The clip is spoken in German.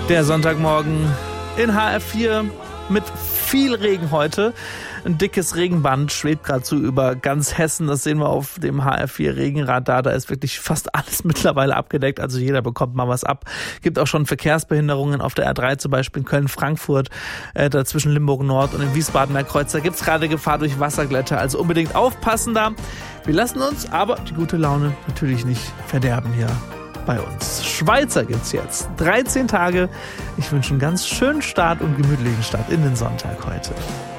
Der Sonntagmorgen in HR4 mit viel Regen heute. Ein dickes Regenband schwebt gerade so über ganz Hessen. Das sehen wir auf dem HR4 Regenradar. Da ist wirklich fast alles mittlerweile abgedeckt. Also jeder bekommt mal was ab. Gibt auch schon Verkehrsbehinderungen auf der R3, zum Beispiel in Köln-Frankfurt, da zwischen Limburg Nord und im Wiesbadener Kreuz. Da gibt es gerade Gefahr durch Wasserglätte. Also unbedingt aufpassen da. Wir lassen uns aber die gute Laune natürlich nicht verderben hier bei uns. Schweizer gibt's jetzt. 13 Tage. Ich wünsche einen ganz schönen Start und gemütlichen Start in den Sonntag heute.